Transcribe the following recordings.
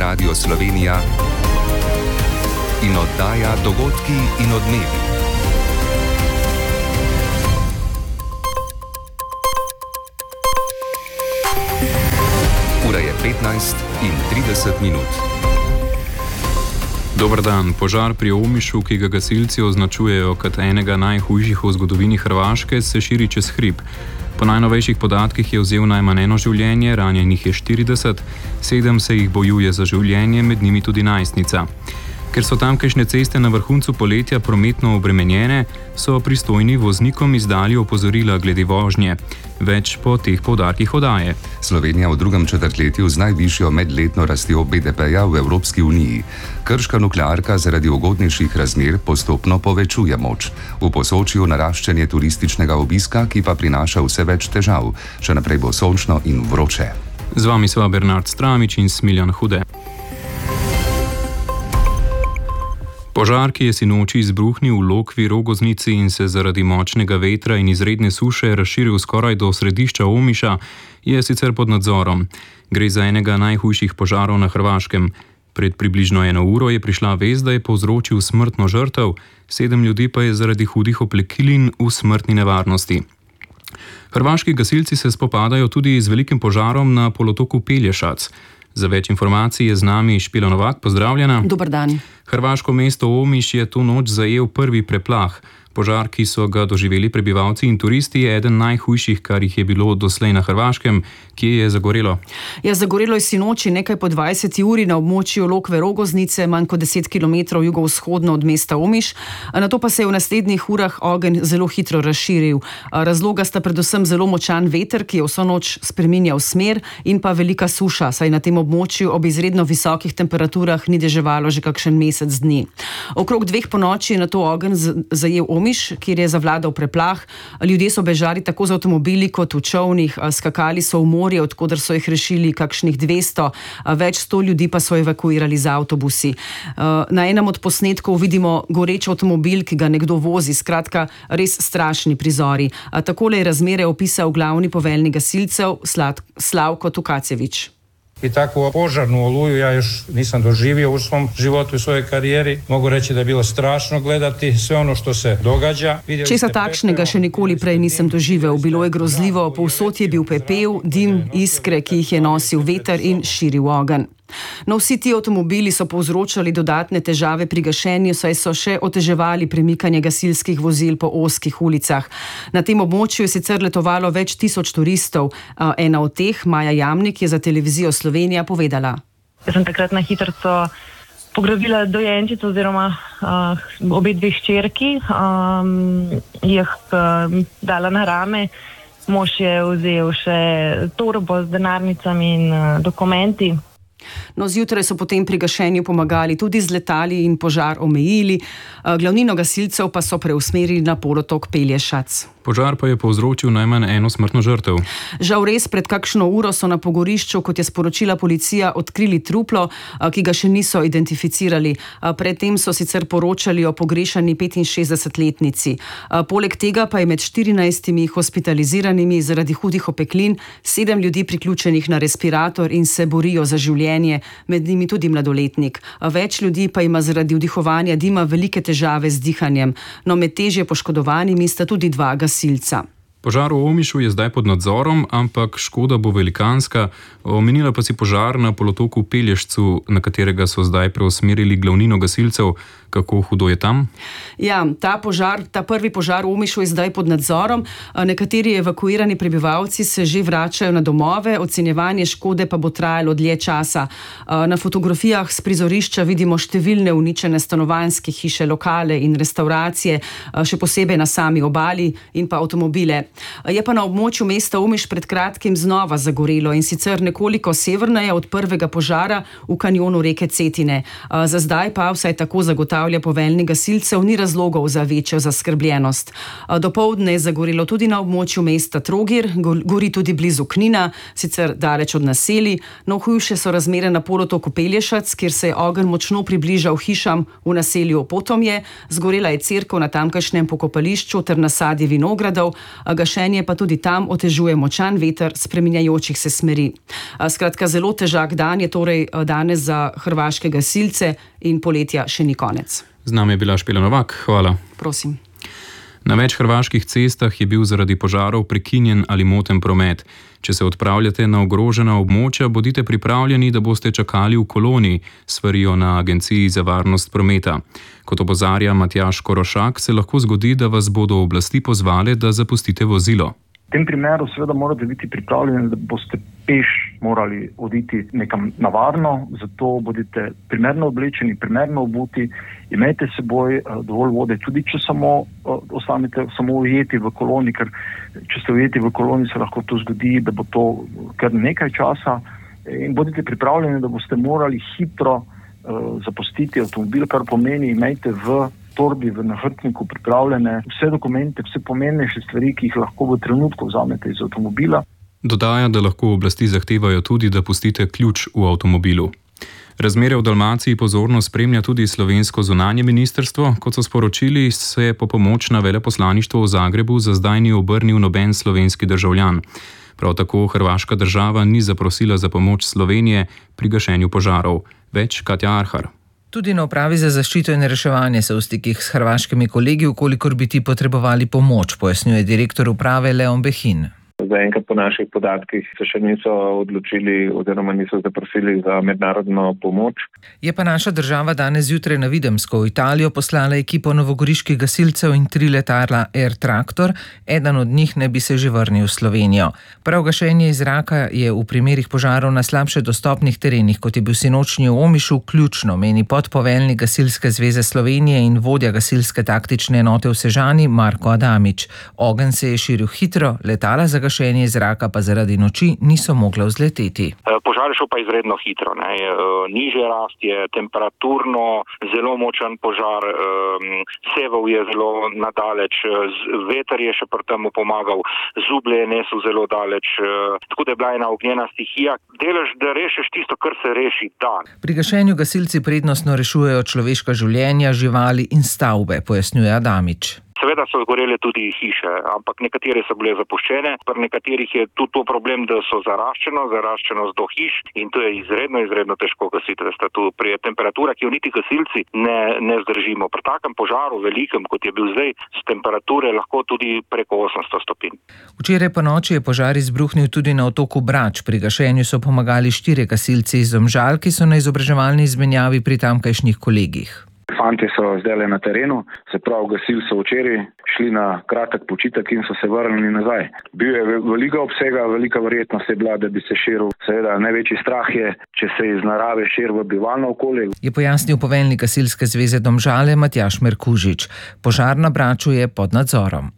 Radio Slovenija in oddaja Dogodki in odmevi. Ura je 15:30. Dober dan. Požar pri Omišu, ki ga gasilci označujejo kot enega najhujših v zgodovini Hrvaške, se širi čez hrib. Po najnovejših podatkih je vzel najmanj eno življenje, ranjenih je 40, 7 se jih bojuje za življenje, med njimi tudi najstnica. Ker so tamkajšnje ceste na vrhuncu poletja prometno obremenjene, so pristojni voznikom izdali opozorila glede vožnje. Več po teh poudarkih oddaje. Slovenija v drugem četrtletju z najvišjo medletno rastjo BDP-ja v Evropski uniji. Krška nuklearka zaradi ugodnejših razmer postopno povečuje moč. V Posočju naraščanje turističnega obiska, ki pa prinaša vse več težav. Še naprej bo sončno in vroče. Z vami sva Bernard Stramič in Smiljan Hude. Požar, ki je sinoči izbruhnil v Lokvi Rogoznici in se zaradi močnega vetra in izredne suše razširil skoraj do središča Omiša, je sicer pod nadzorom. Gre za enega najhujših požarov na Hrvaškem. Pred približno 1 uro je prišla vest, da je povzročil smrtno žrtev, 7 ljudi pa je zaradi hudih oplekilin v smrtni nevarnosti. Hrvaški gasilci se spopadajo tudi z velikim požarom na polotoku Pelješac. Za več informacij je z nami Špela Novak. Pozdravljena. Dober dan. Hrvaško mesto Omiš je to noč zajel prvi preplah. Požar, ki so ga doživeli prebivalci in turisti, je eden najhujših, kar jih je bilo doslej na Hrvaškem. Kje je zagorelo? Zagorelo je sinoči nekaj po 20 uri na območju Lokve Rogoznice, manj kot 10 km jugovzhodno od mesta Omiš. Nato pa se je v naslednjih urah ogenj zelo hitro razširil. Razloga sta predvsem zelo močan veter, ki je vso noč spreminjal smer, in pa velika suša, saj na tem območju ob izredno visokih temperaturah ni deževalo že kakšen mesec dni. Okrog 2 ponoči je nato ogenj zajel Omiš, kjer je zavladal preplah. Ljudje so bežali tako z avtomobili kot v čolnih, skakali so v morje, od koder so jih rešili kakšnih 200, več 100 ljudi pa so evakuirali z avtobusi. Na enem od posnetkov vidimo goreč avtomobil, ki ga nekdo vozi, skratka res strašni prizori. Takole je razmere opisal glavni poveljnik gasilcev Slavko Tukacević. I takvu požarnu oluju ja još nisam doživio u svom životu i svojoj karijeri. Mogu reći da je bilo strašno gledati sve ono što se događa. Česa takšnega še nikoli prej nisem doživel. Bilo je grozljivo, povsod je bil pepel, dim, iskre, ki jih je nosil veter in širil ogenj. No, vsi ti avtomobili so povzročali dodatne težave pri gašenju, saj so še oteževali premikanje gasilskih vozil po ozkih ulicah. Na tem območju je sicer letovalo več 1000 turistov. Ena od teh, Maja Jamnik, je za televizijo Slovenija povedala. Jaz sem takrat na hitrico pograbila dojenčico oziroma obe 2 hčerki, jih dala na rame. Mož je vzel še torbo z denarnicami in dokumenti. No, zjutraj so potem pri gašenju pomagali tudi z letali in požar omejili. Glavnino gasilcev pa so preusmerili na polotok Pelješac. Požar pa je povzročil najmanj eno smrtno žrtev. Žal res, pred kakšno uro so na pogorišču, kot je sporočila policija, odkrili truplo, ki ga še niso identificirali. Predtem so sicer poročali o pogrešani 65-letnici. Poleg tega pa je med 14 hospitaliziranimi zaradi hudih opeklin 7 ljudi priključenih na respirator in se borijo za življenje, med njimi tudi mladoletnik. Več ljudi pa ima zaradi vdihovanja dima velike težave z dihanjem. No, med težje poškodovanimi sta tudi 2 gasilca. Požar v Omišu je zdaj pod nadzorom, ampak škoda bo velikanska. Omenila pa si požar na polotoku Pelješcu, na katerega so zdaj preusmerili glavnino gasilcev. Kako hudo je tam? Ja, ta prvi požar v Omišu je zdaj pod nadzorom. Nekateri evakuirani prebivalci se že vračajo na domove, ocenjevanje škode pa bo trajalo dlje časa. Na fotografijah s prizorišča vidimo številne uničene stanovanjske hiše, lokale in restauracije, še posebej na sami obali, in pa avtomobile. Je pa na območju mesta Omiš pred kratkim znova zagorelo, in sicer nekoliko severneje od prvega požara v kanjonu reke Cetine. Za zdaj pa, vsaj tako zagotavlja poveljnik gasilcev, ni razlogov za večjo zaskrbljenost. Dopoldne je zagorelo tudi na območju mesta Trogir, gori tudi blizu Knina, sicer daleč od naselij. No, hujše so razmere na polotoku Pelješac, kjer se je ogenj močno približal hišam v naselju Potomje. Zgorela je cerkev na tamkajšnjem pokopališču ter nasadje vinogradov. gašenje pa tudi tam otežuje močan veter spreminjajočih se smeri. Skratka, zelo težak dan je torej danes za hrvaške gasilce in poletja še ni konec. Z nami je bila Špela Novak, hvala. Prosim. Na več hrvaških cestah je bil zaradi požarov prekinjen ali moten promet. Če se odpravljate na ogrožena območja, bodite pripravljeni, da boste čakali v koloni, svarijo na Agenciji za varnost prometa. Kot opozarja Matjaž Korošak, se lahko zgodi, da vas bodo oblasti pozvale, da zapustite vozilo. V tem primeru seveda morate biti pripravljeni, da boste peš morali oditi nekam na varno, zato bodite primerno oblečeni, primerno obuti, imejte seboj dovolj vode, tudi če ostanete samo ujeti v koloni, ker če ste ujeti v koloni, se lahko to zgodi, da bo to kar nekaj časa, in bodite pripravljeni, da boste morali hitro zapustiti avtomobil, kar pomeni, imejte v torbi, v nahrbtniku pripravljene vse dokumente, vse pomembnejše stvari, ki jih lahko v trenutku vzamete iz avtomobila. Dodaja, da lahko oblasti zahtevajo tudi, da pustite ključ v avtomobilu. Razmere v Dalmaciji pozorno spremlja tudi slovensko zunanje ministrstvo. Kot so sporočili, se po pomoč na veleposlaništvo v Zagrebu za zdaj ni obrnil noben slovenski državljan. Prav tako hrvaška država ni zaprosila za pomoč Slovenije pri gašenju požarov. Več Katja Arhar. Tudi na upravi za zaščito in reševanje so v stikih s hrvaškimi kolegi, ukolikor bi ti potrebovali pomoč, pojasnjuje direktor uprave Leon Behin. Zaenkrat po naših podatkih se še niso odločili oziroma niso zaprosili za mednarodno pomoč. Je pa naša država danes zjutraj na Videmsko v Italijo poslala ekipo novogoriških gasilcev in 3 letala Air Tractor, eden od njih ne bi se že vrnil v Slovenijo. Prav gašenje iz zraka je v primerih požarov na slabše dostopnih terenih, kot je bil sinočnji v Omišu, ključno, meni podpoveljnik Gasilske zveze Slovenije in vodja gasilske taktične enote v Sežani Marko Adamič. Ogenj se je širil hitro, letala za gašenje iz zraka pa zaradi noči niso mogla vzleteti. Požar je šel pa izredno hitro. Nižje rast je, temperaturno zelo močan požar, seval je zelo nadaleč, veter je še pri temu pomagal, zublje je nesel zelo daleč, tako da je bila ena ognjena stihija. Delež, da rešiš tisto, kar se reši dan. Pri gašenju gasilci prednostno rešujejo človeška življenja, živali in stavbe, pojasnjuje Adamič. Seveda so zgorele tudi hiše, ampak nekatere so bile zapuščene, pri nekaterih je tudi to problem, da so zaraščenost do hiš in to je izredno težko gasiti. Tu pri temperaturah, ki jo niti gasilci ne zdržimo. Pri takem požaru velikem, kot je bil zdaj, s temperature lahko tudi preko 800 stopinj. Včeraj po noči je požar izbruhnil tudi na otoku Brač. Pri gašenju so pomagali 4 gasilci iz Domžal, ki so na izobraževalni izmenjavi pri tamkajšnjih kolegih. Fantje so zdaj na terenu, se pravi, gasilci so včeraj šli na kratek počitek in so se vrnili nazaj. Bil je velika obsega, velika verjetnost je bila, da bi se širil. Seveda, največji strah je, če se iz narave širi v bivalno okolje. Je pojasnil poveljnik Gasilske zveze Domžale Matjaž Merkužič. Požar na Braču je pod nadzorom.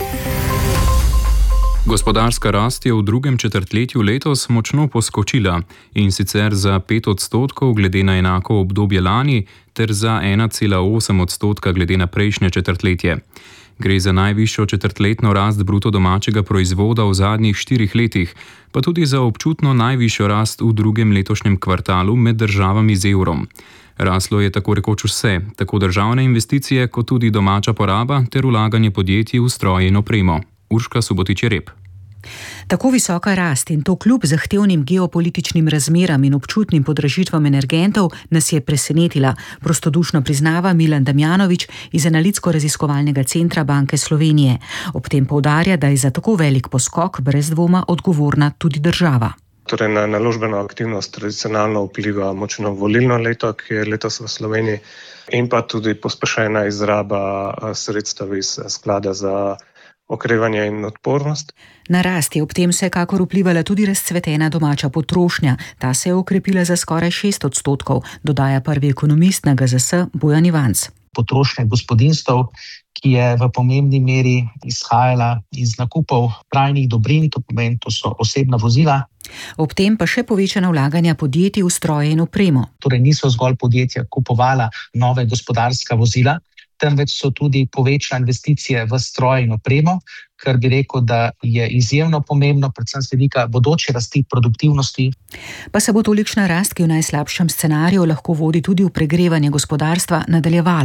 Gospodarska rast je v drugem četrtletju letos močno poskočila, in sicer za 5% glede na enako obdobje lani ter za 1,8% glede na prejšnje četrtletje. Gre za najvišjo četrtletno rast bruto domačega proizvoda v zadnjih 4 letih, pa tudi za občutno najvišjo rast v drugem letošnjem kvartalu med državami z evrom. Raslo je tako rekoč vse, tako državne investicije kot tudi domača poraba ter vlaganje podjetij v stroje in opremo. Urška Subotič-Jereb. Tako visoka rast in to kljub zahtevnim geopolitičnim razmeram in občutnim podražitvam energentov nas je presenetila, prostodušno priznava Milan Damjanović iz Analitsko-raziskovalnega centra Banke Slovenije. Ob tem poudarja, da je za tako velik poskok brez dvoma odgovorna tudi država. Torej na naložbeno aktivnost tradicionalno vpliva močno volilno leto, ki je letos v Sloveniji, in pa tudi pospešena izraba sredstev iz sklada za okrevanje in odpornost. Na rast je ob tem vsekakor vplivala tudi razcvetena domača potrošnja. Ta se je okrepila za skoraj 6%, dodaja prvi ekonomist na GZS Bojan Ivanc. Potrošnja gospodinjstev, ki je v pomembni meri izhajala iz nakupov trajnih dobrin, to pomeni, to so osebna vozila. Ob tem pa še povečana vlaganja podjetij v stroje in opremo. Torej niso zgolj podjetja kupovala nove gospodarska vozila, temveč so tudi povečale investicije v stroje in opremo, kar bi rekel, da je izjemno pomembno, predvsem z vidika bodoče rasti produktivnosti. Pa se bo tolikšna rast, ki v najslabšem scenariju lahko vodi tudi v pregrevanje gospodarstva, nadaljevala.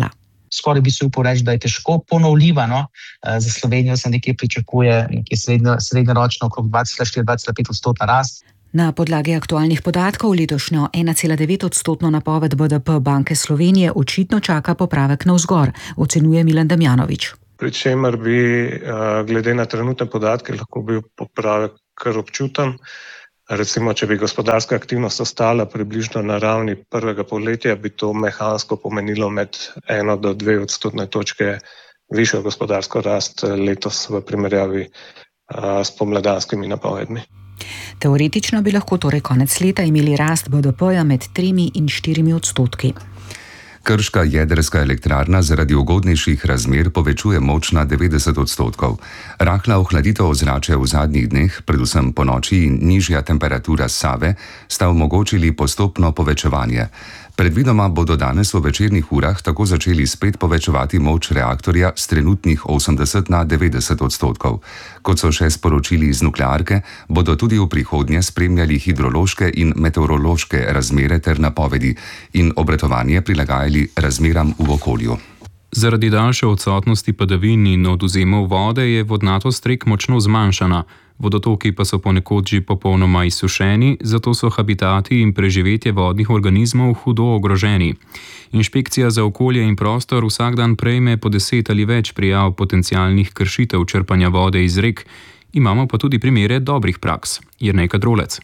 skoraj bi se upal reči, da je težko ponovljiva. Za Slovenijo se nekje pričakuje srednjeročno okrog 2,4-2,5% rast. Na podlagi aktualnih podatkov letošnjo 1,9% napoved BDP Banke Slovenije očitno čaka popravek navzgor, ocenjuje Milan Damjanovič. Pri čemer bi glede na trenutne podatke lahko bil popravek kar občuten. Recimo, če bi gospodarska aktivnost ostala približno na ravni prvega polletja, bi to mehansko pomenilo med 1 do 2 odstotne točke višjo gospodarsko rast letos v primerjavi s pomladanskimi napovedmi. Teoretično bi lahko torej konec leta imeli rast BDP-ja med 3 in 4%. Krška jedrska elektrarna zaradi ugodnejših razmer povečuje moč na 90%. Rahla ohladitev ozračja v zadnjih dneh, predvsem ponoči in nižja temperatura Save, sta omogočili postopno povečevanje. Predvidoma bodo danes v večernih urah tako začeli spet povečevati moč reaktorja s trenutnih 80 na 90%. Kot so še sporočili iz nuklearke, bodo tudi v prihodnje spremljali hidrološke in meteorološke razmere ter napovedi in obratovanje prilagajali razmeram v okolju. Zaradi daljše odsotnosti padavin in odvzemov vode je vodnatost rek močno zmanjšana. Vodotoki pa so ponekod že popolnoma izsušeni, zato so habitati in preživetje vodnih organizmov hudo ogroženi. Inšpekcija za okolje in prostor vsak dan prejme po 10 ali več prijav potencialnih kršitev črpanja vode iz rek, imamo pa tudi primere dobrih praks. Jernej Kadrolec.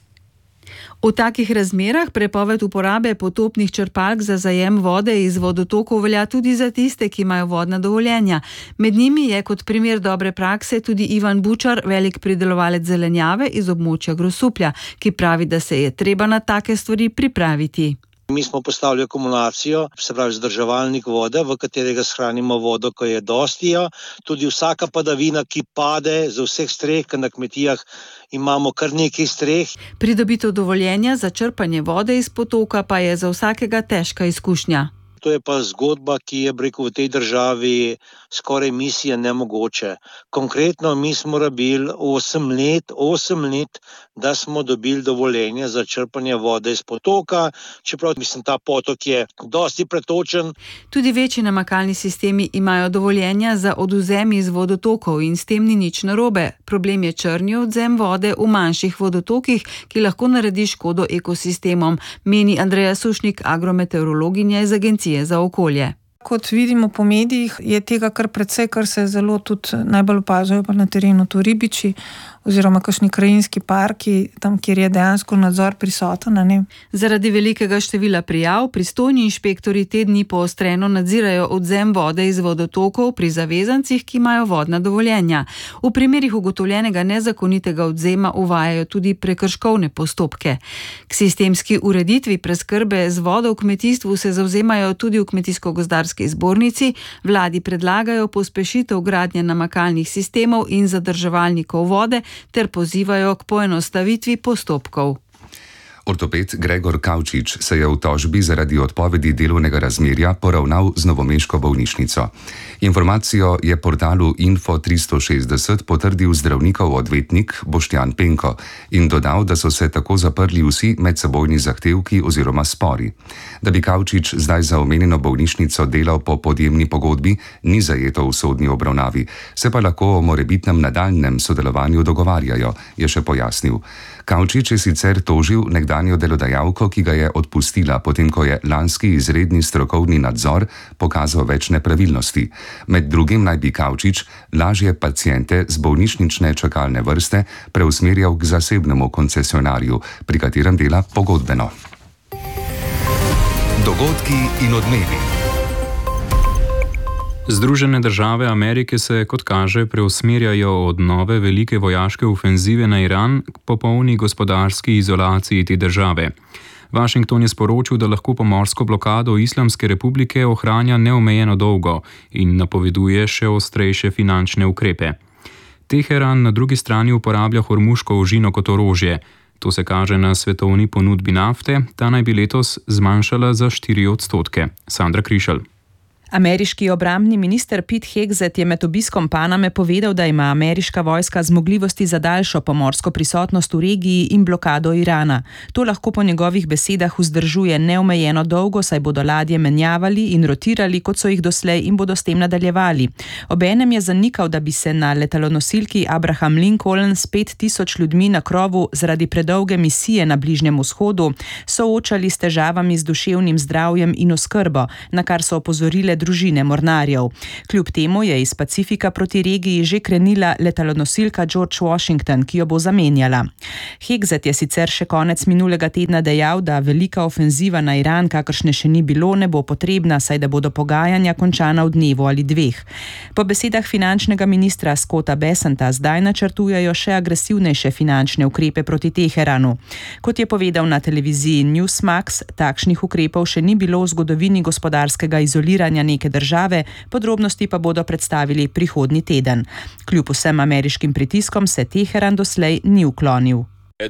V takih razmerah prepoved uporabe potopnih črpalk za zajem vode iz vodotokov velja tudi za tiste, ki imajo vodna dovoljenja. Med njimi je kot primer dobre prakse tudi Ivan Bučar, velik pridelovalec zelenjave iz območja Grosuplja, ki pravi, da se je treba na take stvari pripraviti. Mi smo postavili akumulacijo, se pravi zadrževalnik vode, v katerega shranimo vodo, ko je dostijo. Tudi vsaka padavina, ki pade z vseh streh, na kmetijah imamo kar nekaj streh. Pridobitev dovoljenja za črpanje vode iz potoka pa je za vsakega težka izkušnja. To je pa zgodba, ki je v tej državi skoraj misija nemogoče. Konkretno mi smo rabili 8 let, da smo dobili dovoljenje za črpanje vode iz potoka, čeprav ta potok je dosti pretočen. Tudi večji namakalni sistemi imajo dovoljenja za odvzem iz vodotokov in s tem ni nič narobe. Problem je črni odvzem vode v manjših vodotokih, ki lahko naredi škodo ekosistemom, meni Andreja Sušnik, agrometeorologinja iz Agencije za okolje. Kot vidimo po medijih, je tega kar precej, kar se zelo tudi najbolj opažajo pa na terenu, to ribiči oziroma kakšni krajinski parki, tam, kjer je dejansko nadzor prisoten. Zaradi velikega števila prijav, pristojni inšpektori te dni poostreno nadzirajo odvzem vode iz vodotokov pri zavezancih, ki imajo vodna dovoljenja. V primerih ugotovljenega nezakonitega odvzema uvajajo tudi prekrškovne postopke. K sistemski ureditvi preskrbe z vodo v kmetijstvu se zavzemajo tudi v Kmetijsko-gozdarski zbornici, vladi predlagajo pospešitev gradnje namakalnih sistemov in zadrževalnikov vode ter pozivajo k poenostavitvi postopkov. Ortoped Gregor Kavčič se je v tožbi zaradi odpovedi delovnega razmerja poravnal z novomeško bolnišnico. Informacijo je portalu Info 360 potrdil zdravnikov odvetnik Boštjan Penko in dodal, da so se tako zaprli vsi medsebojni zahtevki oziroma spori. Da bi Kavčič zdaj za omenjeno bolnišnico delal po podjemni pogodbi, ni zajeto v sodni obravnavi, se pa lahko o morebitnem nadaljnjem sodelovanju dogovarjajo, je še pojasnil. Kavčič je sicer tožil nekdanjo delodajalko, ki ga je odpustila, potem ko je lanski izredni strokovni nadzor pokazal več nepravilnosti. Med drugim naj bi Kavčič lažje paciente z bolnišnične čakalne vrste preusmerjal k zasebnemu koncesionarju, pri katerem dela pogodbeno. Dogodki in odmevi. Združene države Amerike se, kot kaže, preusmerjajo od nove velike vojaške ofenzive na Iran k popolni gospodarski izolaciji te države. Washington je sporočil, da lahko pomorsko blokado Islamske republike ohranja neomejeno dolgo in napoveduje še ostrejše finančne ukrepe. Teheran na drugi strani uporablja hormuško ožino kot orožje. To se kaže na svetovni ponudbi nafte, ta naj bi letos zmanjšala za 4%. Sandra Krišelj. Ameriški obrambni minister Pete Hegseth je med obiskom Paname povedal, da ima ameriška vojska zmogljivosti za daljšo pomorsko prisotnost v regiji in blokado Irana. To lahko po njegovih besedah vzdržuje neomejeno dolgo, saj bodo ladje menjavali in rotirali, kot so jih doslej, in bodo s tem nadaljevali. Obenem je zanikal, da bi se na letalonosilki Abraham Lincoln s 5000 ljudmi na krovu zaradi predolge misije na Bližnjem vzhodu soočali s težavami z duševnim zdravjem in oskrbo, na kar so opozorile družine mornarjev. Kljub temu je iz Pacifika proti regiji že krenila letalonosilka George Washington, ki jo bo zamenjala. Hegseth je sicer še konec minulega tedna dejal, da velika ofenziva na Iran, kakršne še ni bilo, ne bo potrebna, saj da bodo pogajanja končana v dnevu ali dveh. Po besedah finančnega ministra Scotta Bessenta zdaj načrtujejo še agresivnejše finančne ukrepe proti Teheranu. Kot je povedal na televiziji Newsmax, takšnih ukrepov še ni bilo v zgodovini gospodarskega izoliranja neke države, podrobnosti pa bodo predstavili prihodnji teden. Kljub vsem ameriškim pritiskom se Teheran doslej ni uklonil.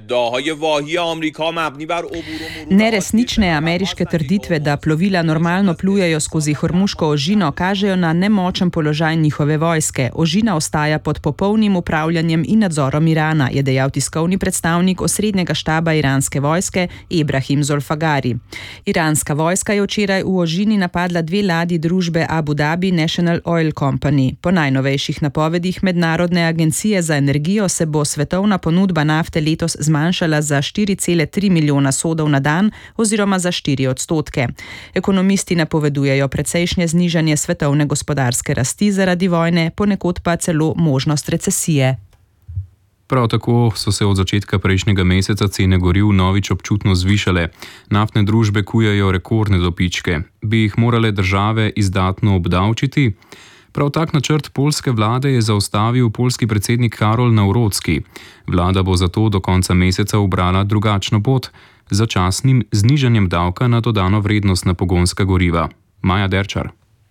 Neresnične ameriške trditve, da plovila normalno plujejo skozi Hormuško ožino, kažejo na nemočen položaj njihove vojske. Ožina ostaja pod popolnim upravljanjem in nadzorom Irana, je dejal tiskovni predstavnik osrednjega štaba iranske vojske Ebrahim Zolfagari. Iranska vojska je včeraj v ožini napadla 2 ladji družbe Abu Dhabi National Oil Company. Po najnovejših napovedih Mednarodne agencije za energijo se bo svetovna ponudba nafte letos zmanjšala za 4,3 milijona sodov na dan oziroma za 4%. Ekonomisti napovedujejo precejšnje znižanje svetovne gospodarske rasti zaradi vojne, ponekod pa celo možnost recesije. Prav tako so se od začetka prejšnjega meseca cene goriv novič občutno zvišale. Naftne družbe kujejo rekordne dobičke. Bi jih morale države izdatno obdavčiti? Prav tak načrt poljske vlade je zaustavil poljski predsednik Karol Nawrocki. Vlada bo zato do konca meseca ubrala drugačno pot, z začasnim znižanjem davka na dodano vrednost na pogonska goriva. Maja Derčar.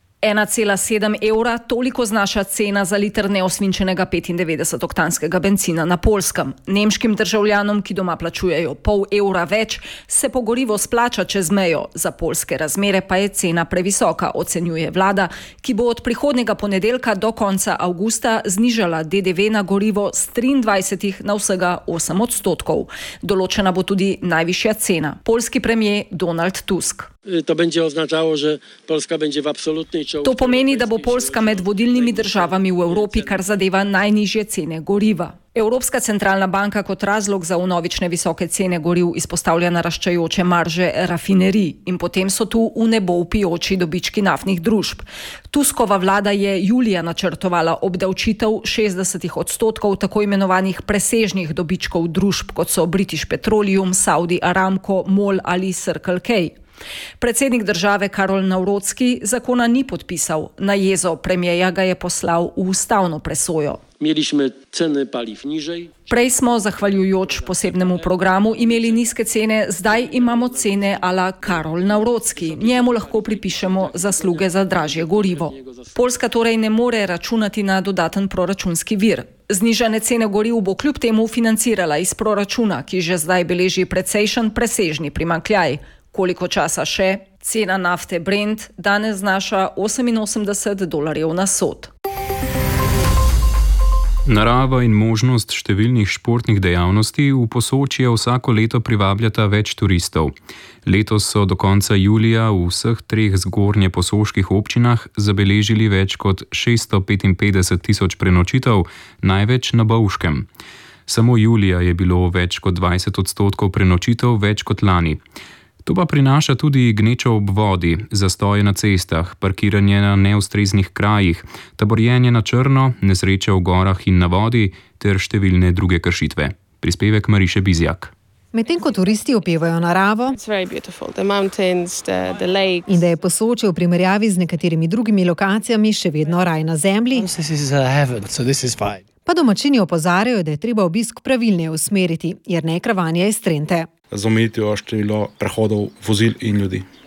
1,7 evra, toliko znaša cena za liter neosvinčenega 95-oktanskega bencina na Poljskem. Nemškim državljanom, ki doma plačujejo pol evra več, se po gorivo splača čez mejo. Za poljske razmere pa je cena previsoka, ocenjuje vlada, ki bo od prihodnjega ponedeljka do konca avgusta znižala DDV na gorivo z 23 na vsega 8%. Določena bo tudi najvišja cena. Poljski premier Donald Tusk. To będzie oznaczało, że Polska będzie w absolutnej czołówce. To pomeni, da bo Poljska med vodilnimi državami v Evropi, kar zadeva najnižje cene goriva. Evropska centralna banka kot razlog za vnovične visoke cene goriv izpostavlja naraščajoče marže rafinerij in potem so tu v nebo vpijoči dobički naftnih družb. Tuskova vlada je julija načrtovala obdavčitev 60% tako imenovanih presežnih dobičkov družb, kot so British Petroleum, Saudi Aramco, MOL ali Circle K. Predsednik države Karol Nawrocki zakona ni podpisal. Na jezo premierja ga je poslal v ustavno presojo. Mieliśmy ceny paliw niżej. Prej smo, zahvaljujoč posebnemu programu, imeli nizke cene, zdaj imamo cene ala Karol Nawrocki. Njemu lahko pripišemo zasluge za dražje gorivo. Poljska torej ne more računati na dodaten proračunski vir. Znižane cene goriv bo kljub temu financirala iz proračuna, ki že zdaj beleži precejšen presežni primanjkljaj. Koliko časa še? Cena nafte Brent danes znaša $88 na sod. Narava in možnost številnih športnih dejavnosti v Posočje vsako leto privabljata več turistov. Letos so do konca julija v vseh 3 zgornje posoških občinah zabeležili več kot 655 000 prenočitev, največ na Bovškem. Samo julija je bilo več kot 20% prenočitev več kot lani. To pa prinaša tudi gnečo ob vodi, zastoje na cestah, parkiranje na neustreznih krajih, taborjenje na črno, nesreče v gorah in na vodi ter številne druge kršitve. Prispevek Mariše Bizjak. Medtem ko turisti opevajo naravo in da je Posočje v primerjavi z nekaterimi drugimi lokacijami še vedno raj na zemlji, pa domačini opozarjajo, da je treba obisk pravilneje usmeriti, jer ne kravanje iz Trente. Z omejitvijo število prehodov vozil in ljudi.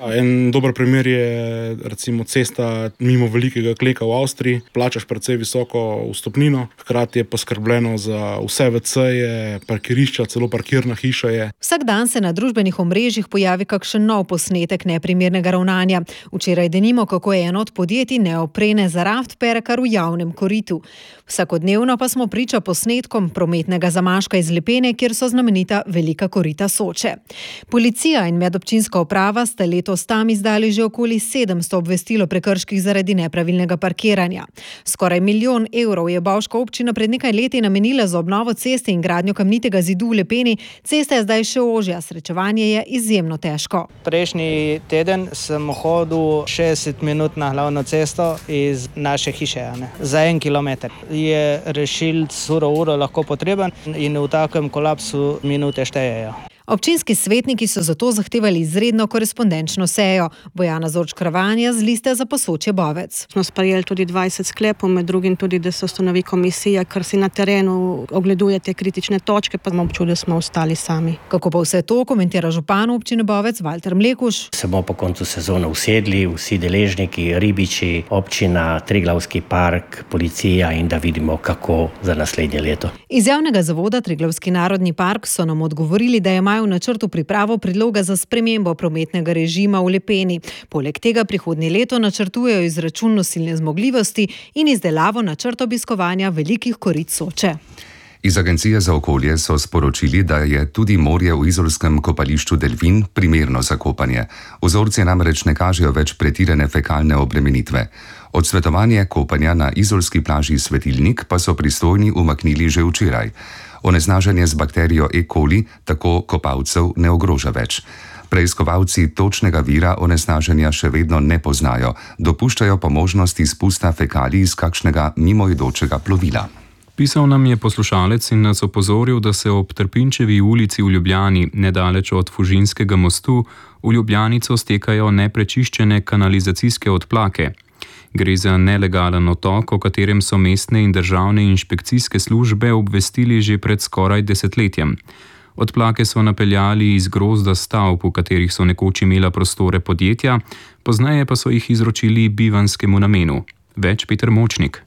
En dober primer je recimo cesta mimo Velikega Kleka v Avstriji. Plačaš precej visoko vstopnino, hkrati je poskrbljeno za vse WC-je, parkirišča, celo parkirna hiša je. Vsak dan se na družbenih omrežjih pojavi kakšen nov posnetek neprimernega ravnanja. Včeraj denimo, kako je eno od podjetij neoprene za raft pere kar v javnem koritu. Vsakodnevno pa smo priča posnetkom prometnega zamaška iz Lepene, kjer so znamenita velika korita Soče. Policija in medobčinska uprava sta letos tam izdali že okoli 700 obvestil o prekrških zaradi nepravilnega parkiranja. Skoraj 1 milijon evrov je bovška občina pred nekaj leti namenila za obnovo ceste in gradnjo kamnitega zidu v Lepeni. Cesta je zdaj še ožja, srečevanje je izjemno težko. Prejšnji teden sem hodil 60 minut na glavno cesto iz naše hiše, za 1 kilometer. Je rešilc uro lahko potreben in v takem kolapsu minute štejejo. Občinski svetniki so zato zahtevali izredno korespondenčno sejo. Bojana Zorč Kravanja z liste za Posočje Bovec. Smo sprejeli tudi 20 sklepov, med drugim tudi, da se ustanovi komisija, ker si na terenu ogleduje te kritične točke, pa smo občutili, da smo ostali sami. Kako pa vse to komentira župan občine Bovec Valter Mlekuš? Se bomo po koncu sezone usedli, vsi deležniki, ribiči, občina, Triglavski park, policija in da vidimo, kako za naslednje leto. Iz javnega zavoda Triglavski narodni park so nam odgovorili, da imajo v načrtu pripravo predloga za spremembo prometnega režima v Lepeni. Poleg tega prihodnje leto načrtujejo izračun nosilne zmogljivosti in izdelavo načrta obiskovanja velikih korit Soče. Iz Agencije za okolje so sporočili, da je tudi morje v izolskem kopališču Delvin primerno za kopanje. Vzorci namreč ne kažejo več pretirane fekalne obremenitve. Odsvetovanje kopanja na izolski plaži Svetilnik pa so pristojni umaknili že včeraj. Onesnaženje z bakterijo E. coli tako kopalcev ne ogroža več. Preiskovalci točnega vira onesnaženja še vedno ne poznajo, dopuščajo pa možnost izpusta fekalij iz kakšnega mimoidočega plovila. Pisal nam je poslušalec in nas opozoril, da se ob Trpinčevi ulici v Ljubljani, nedaleč od Fužinskega mostu, v Ljubljanico stekajo neprečiščene kanalizacijske odplake. Gre za nelegalen otok, o katerem so mestne in državne inšpekcijske službe obvestili že pred skoraj desetletjem. Odplake so napeljali iz grozda stavb, v katerih so nekoč imela prostore podjetja, pozneje pa so jih izročili bivanskemu namenu. Več Peter Močnik.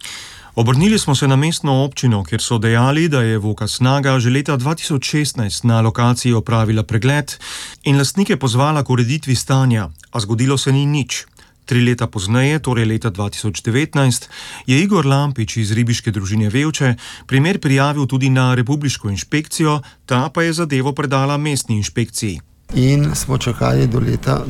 Obrnili smo se na mestno občino, kjer so dejali, da je Voka Snaga že leta 2016 na lokaciji opravila pregled in lastnike pozvala k ureditvi stanja, a zgodilo se ni nič. 3 leta pozneje, torej leta 2019, je Igor Lampič iz ribiške družine Vevče primer prijavil tudi na republiško inšpekcijo, ta pa je zadevo predala mestni inšpekciji. In smo čakali do leta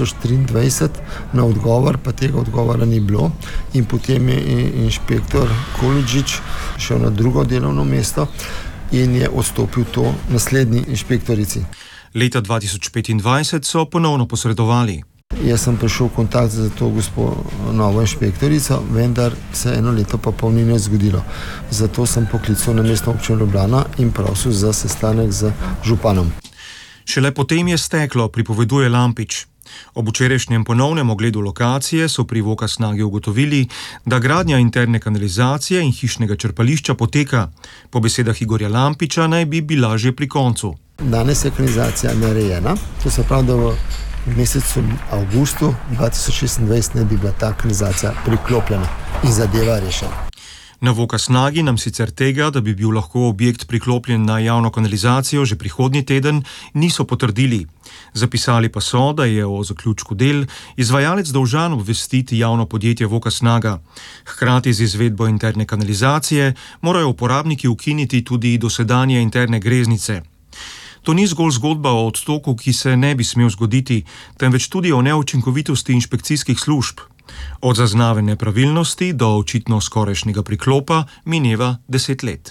2023 na odgovor, pa tega odgovora ni bilo. In potem je inšpektor Kolodžič šel na drugo delovno mesto in je odstopil to naslednji inšpektorici. Leta 2025 so ponovno posredovali. Jaz sem prišel v kontakt z to gospo novo inšpektorico, vendar se 1 leto pa pol ni zgodilo. Zato sem poklical na mestno občino Ljubljana in prosil za sestanek z županom. Šele potem je steklo, pripoveduje Lampič. Ob včerajšnjem ponovnem ogledu lokacije so pri Voka Snagi ugotovili, da gradnja interne kanalizacije in hišnega črpališča poteka. Po besedah Igorja Lampiča naj bi bila že pri koncu. Danes je kanalizacija narejena, to se pravi, da v mesecu avgustu 2026 ne bi bila ta kanalizacija priklopljena in zadeva rešena. Na Voka Snagi nam sicer tega, da bi bil lahko objekt priklopljen na javno kanalizacijo že prihodnji teden, niso potrdili. Zapisali pa so, da je o zaključku del izvajalec dolžan obvestiti javno podjetje Voka Snaga. Hkrati z izvedbo interne kanalizacije morajo uporabniki ukiniti tudi dosedanje interne greznice. To ni zgolj zgodba o odtoku, ki se ne bi smel zgoditi, temveč tudi o neučinkovitosti inšpekcijskih služb. Od zaznave nepravilnosti do očitno skorajšnjega priklopa mineva 10 let.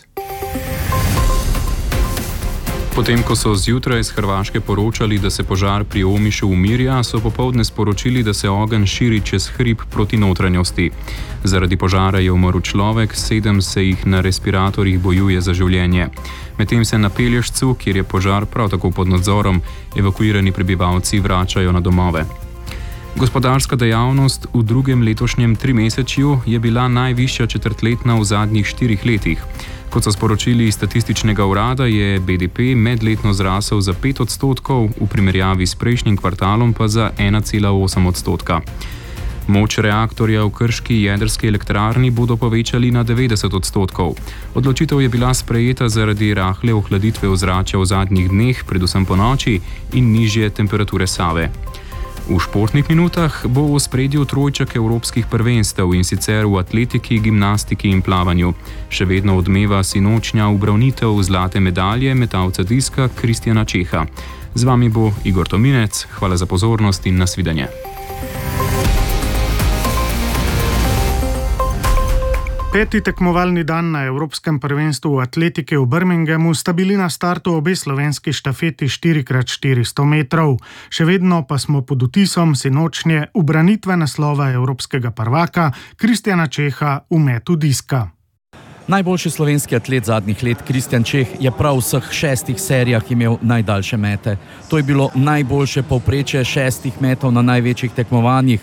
Potem, ko so zjutraj iz Hrvaške poročali, da se požar pri Omišu umirja, so popoldne sporočili, da se ogenj širi čez hrib proti notranjosti. Zaradi požara je umrl človek, 7 se jih na respiratorjih bojuje za življenje. Medtem se na Pelješcu, kjer je požar prav tako pod nadzorom, evakuirani prebivalci vračajo na domove. Gospodarska dejavnost v drugem letošnjem trimesečju je bila najvišja četrtletna v zadnjih 4 letih. Kot so sporočili iz statističnega urada, je BDP medletno zrasel za 5%, v primerjavi s prejšnjim kvartalom pa za 1,8%. Moč reaktorja v krški jedrski elektrarni bodo povečali na 90%. Odločitev je bila sprejeta zaradi rahle ohladitve ozračja v zadnjih dneh, predvsem po noči, in nižje temperature Save. V športnih minutah bo v ospredju trojček evropskih prvenstev, in sicer v atletiki, gimnastiki in plavanju. Še vedno odmeva sinočnja ubranitev zlate medalje metalca diska Kristjana Čeha. Z vami bo Igor Tominec. Hvala za pozornost in nasvidenje. Peti tekmovalni dan na Evropskem prvenstvu v atletiki v Birminghamu sta bili na startu obe slovenski štafeti 4x400 metrov. Še vedno pa smo pod vtisom sinočnje ubranitve naslova evropskega prvaka Kristjana Čeha v metu diska. Najboljši slovenski atlet zadnjih let Kristjan Čeh je prav v vseh 6 serijah imel najdaljše mete. To je bilo najboljše povprečje 6 metov na največjih tekmovanjih,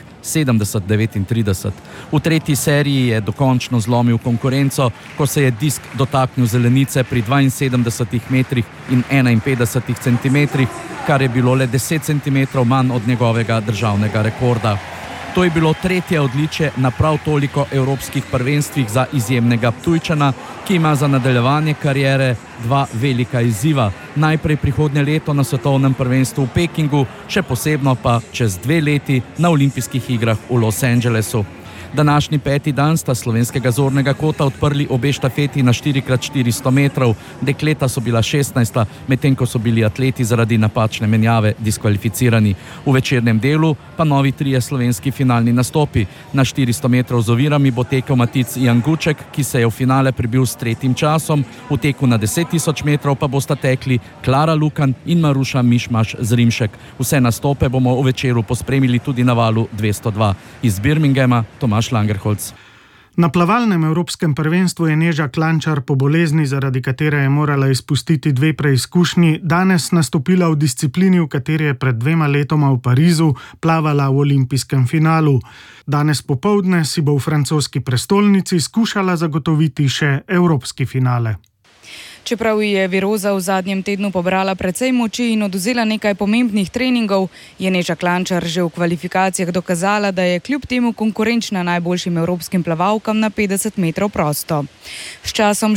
70-39. V tretji seriji je dokončno zlomil konkurenco, ko se je disk dotaknil zelenice pri 72 metrih in 51 centimetrih, kar je bilo le 10 centimetrov manj od njegovega državnega rekorda. To je bilo tretje odličje na prav toliko evropskih prvenstvih za izjemnega Ptujčana, ki ima za nadaljevanje kariere 2 velika izziva. Najprej prihodnje leto na svetovnem prvenstvu v Pekingu, še posebno pa čez 2 leti na olimpijskih igrah v Los Angelesu. Današnji peti dan sta slovenskega zornega kota odprli obe štafeti na 4x400 metrov. Dekleta so bila 16, medtem ko so bili atleti zaradi napačne menjave diskvalificirani. V večernem delu pa novi 3 slovenski finalni nastopi. Na 400 metrov z ovirami bo tekel Matic Jan Guček, ki se je v finale prebil s 3. časom. V teku na 10 000 metrov pa bosta tekli Klara Lukan in Maruša Mišmaš Zrimšek. Vse nastope bomo v večeru pospremili tudi na valu 202. Iz Birminghama Tomaž Langerholz. Na plavalnem evropskem prvenstvu je Neža Klančar po bolezni, zaradi katere je morala izpustiti 2 preizkušnji, danes nastopila v disciplini, v kateri je pred 2 letoma v Parizu plavala v olimpijskem finalu. Danes popoldne si bo v francoski prestolnici skušala zagotoviti še evropski finale. Čeprav je viroza v zadnjem tednu pobrala precej moči in odvzela nekaj pomembnih treningov, je Neža Klančar že v kvalifikacijah dokazala, da je kljub temu konkurenčna najboljšim evropskim plavalkam na 50 metrov prosto. S časom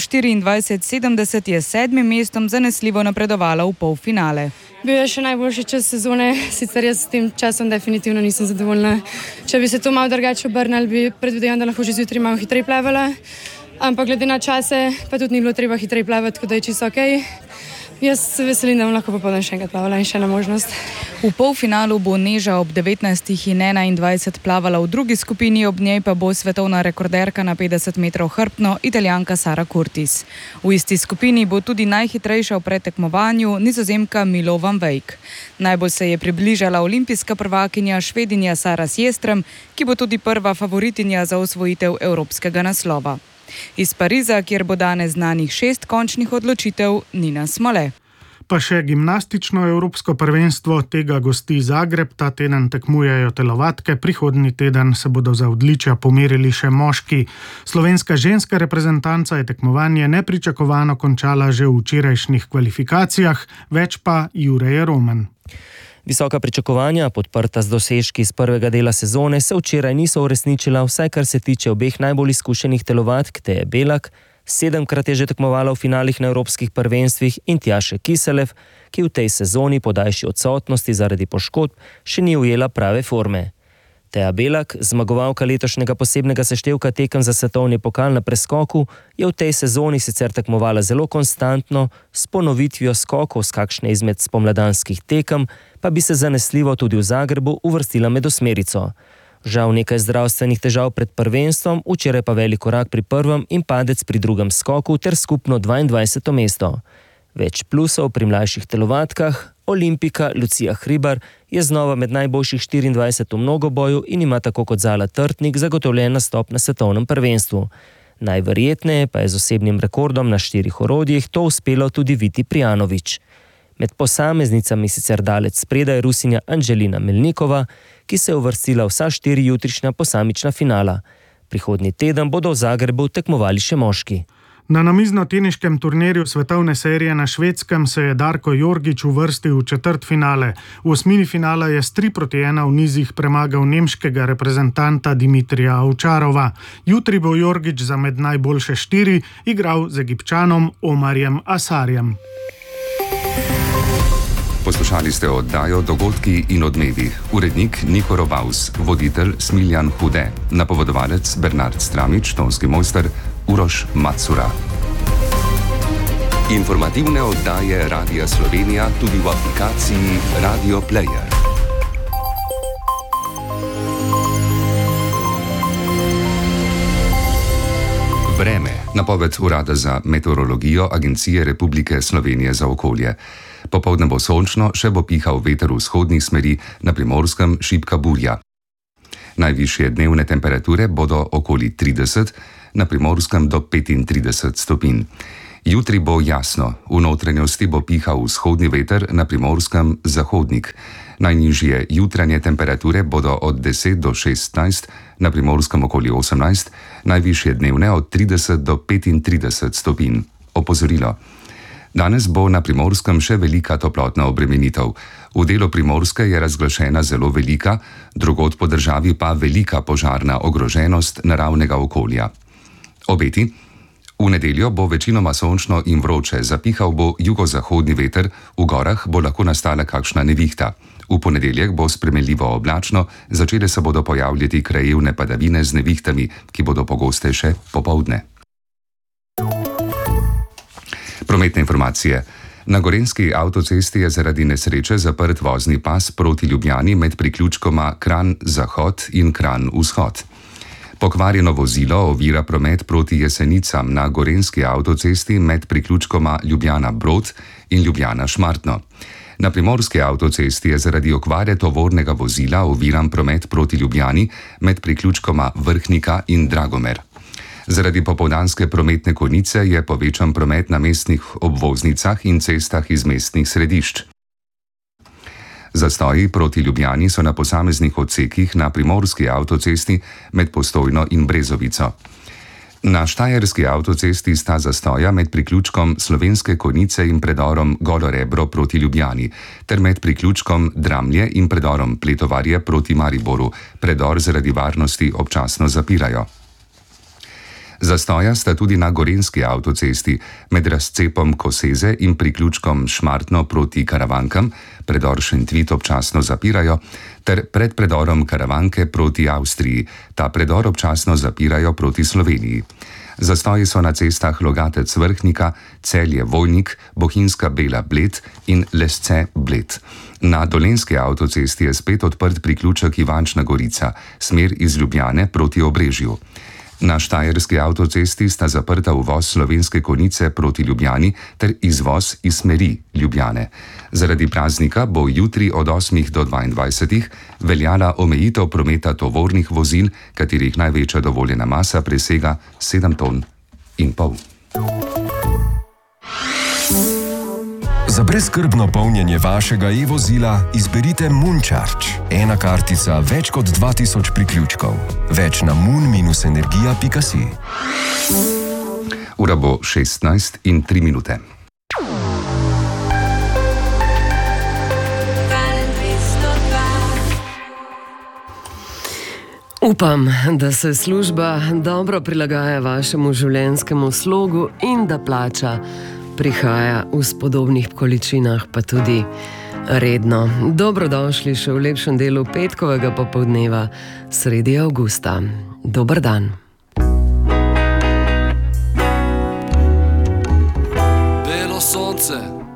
24:70 je s 7. mestom zanesljivo napredovala v polfinale. Bil je še najboljši čas sezone, sicer jaz s tem časom definitivno nisem zadovoljna. Če bi se to malo drugače obrnili, bi predvidevam, da lahko že zjutraj malo hitreje plavala. Ampak glede na čase, pa tudi ni bilo treba hitreje plavati, tako da je čisto ok. Jaz se veselim, da bom lahko popoldan še enkrat plavala in še ena možnost. V polfinalu bo Neža ob 19:21 plavala v drugi skupini, ob njej pa bo svetovna rekorderka na 50 metrov hrbtno, Italijanka Sara Curtis. V isti skupini bo tudi najhitrejša v predtekmovanju Nizozemka Milo van Wijk. Najbolj se je približala olimpijska prvakinja Švedinja Sara Sjestrem, ki bo tudi prva favoritinja za osvojitev evropskega naslova. Iz Pariza, kjer bo danes znanih 6 končnih odločitev, Nina Smole. Pa še gimnastično evropsko prvenstvo, tega gosti Zagreb, ta teden tekmujejo telovadke, prihodnji teden se bodo za odličja pomerili še moški. Slovenska ženska reprezentanca je tekmovanje nepričakovano končala že v včerajšnjih kvalifikacijah, več pa Jure Roman. Visoka pričakovanja, podprta z dosežki iz prvega dela sezone, se včeraj niso uresničila, vsaj kar se tiče obeh najbolj izkušenih telovadk, Teje Belak, 7-krat je že tekmovala v finalih na evropskih prvenstvih, in Tjaše Kiselev, ki v tej sezoni po daljši odsotnosti zaradi poškodb še ni ujela prave forme. Teja Belak, zmagovalka letošnjega posebnega seštevka tekem za svetovni pokal na preskoku, je v tej sezoni sicer tekmovala zelo konstantno, s ponovitvijo skokov z kakšne izmed spomladanskih tekem, pa bi se zanesljivo tudi v Zagrebu uvrstila med osmerico. Žal nekaj zdravstvenih težav pred prvenstvom, včeraj pa velik korak pri prvem in padec pri drugem skoku ter skupno 22. mesto. Več plusov pri mlajših telovadkah. Olimpika Lucija Hribar je znova med najboljših 24 v mnogoboju in ima tako kot Zala Trtnik zagotovljen nastop na svetovnem prvenstvu. Najverjetneje pa je z osebnim rekordom na 4 orodjih to uspelo tudi Viti Prijanović. Med posameznicami sicer daleč spredaj Rusinja Anželina Melnikova, ki se je uvrstila vsa 4 jutrišnja posamična finala. Prihodnji teden bodo v Zagrebu tekmovali še moški. Na namizno-teniškem turnirju svetovne serije na Švedskem se je Darko Jorgić uvrstil v četrtfinale. V osmini finala je s 3-1 v nizih premagal nemškega reprezentanta Dimitrija Ovčarova. Jutri bo Jorgić za med najboljše 4 igral z Egipčanom Omarjem Asarjem. Poslušali ste oddajo Dogodki in odmevi. Urednik Niko Robaus, voditelj Smiljan Hude, napovedovalec Bernard Stramič, tonski mojster Uroš Macura. Informativne oddaje Radia Slovenija tudi v aplikaciji Radio Player. Vreme. Napoved Urada za meteorologijo Agencije Republike Slovenije za okolje. Popoldne bo sončno, še bo pihal veter v vzhodnih smeri, na Primorskem šibka burja. Najvišje dnevne temperature bodo okoli 30, na Primorskem do 35 stopinj. Jutri bo jasno, v notranjosti bo pihal vzhodni veter, na Primorskem zahodnik. Najnižje jutranje temperature bodo od 10 do 16, na Primorskem okoli 18, najvišje dnevne od 30 do 35 stopinj. Opozorilo. Danes bo na Primorskem še velika toplotna obremenitev. V delu Primorske je razglašena zelo velika, drugod po državi pa velika požarna ogroženost naravnega okolja. Obeti. V nedeljo bo večinoma sončno in vroče, zapihal bo jugozahodni veter, v gorah bo lahko nastala kakšna nevihta. V ponedeljek bo spremenljivo oblačno, začele se bodo pojavljati krajevne padavine z nevihtami, ki bodo pogostejše popoldne. Prometne informacije. Na Gorenjski avtocesti je zaradi nesreče zaprt vozni pas proti Ljubljani med priključkoma Kranj-Zahod in Kranj-Vzhod. Pokvarjeno vozilo ovira promet proti Jesenicam na Gorenjski avtocesti med priključkoma Ljubljana-Brod in Ljubljana-Šmartno. Na Primorski avtocesti je zaradi okvare tovornega vozila oviran promet proti Ljubljani med priključkoma Vrhnika in Dragomer. Zaradi popoldanske prometne konice je povečan promet na mestnih obvoznicah in cestah iz mestnih središč. Zastoji proti Ljubljani so na posameznih odsekih na Primorski avtocesti med Postojno in Brezovico. Na Štajerski avtocesti sta zastoja med priključkom Slovenske Konjice in predorom Golo Rebro proti Ljubljani, ter med priključkom Dramlje in predorom Pletovarje proti Mariboru. Predor zaradi varnosti občasno zapirajo. Zastoja sta tudi na Gorenjski avtocesti med razcepom Koseze in priključkom Šmartno proti Karavankam, predor Šentvit občasno zapirajo, ter pred predorom Karavanke proti Avstriji, ta predor občasno zapirajo proti Sloveniji. Zastoji so na cestah Logatec Vrhnika, Celje Vojnik, Bohinjska Bela Bled in Lesce Bled. Na Dolenjski avtocesti je spet odprt priključek Ivančna Gorica, smer iz Ljubljane proti Obrežju. Na Štajerski avtocesti sta zaprta uvoz Slovenske Konjice proti Ljubljani ter izvoz iz smeri Ljubljane. Zaradi praznika bo jutri od 8 do 22 veljala omejitev prometa tovornih vozil, katerih največja dovoljena masa presega 7,5 ton. Za brezskrbno polnjenje vašega e-vozila izberite Mooncharge. Ena kartica, več kot 2000 priključkov. Več na moon-energija.si. Ura bo 16:03. Upam, da se služba dobro prilagaja vašemu življenjskemu slogu in da plača prihaja v spodobnih količinah, pa tudi redno. Dobrodošli še v lepšem delu petkovega popoldneva, sredi avgusta. Dober dan. Belo sonce